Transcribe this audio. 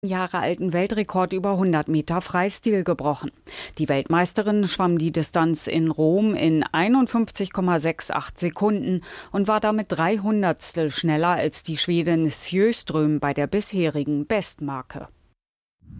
Jahre alten Weltrekord über 100 Meter Freistil gebrochen. Die Weltmeisterin schwamm die Distanz in Rom in 51,68 Sekunden und war damit 300stel schneller als die Schwedin Sjöström bei der bisherigen Bestmarke.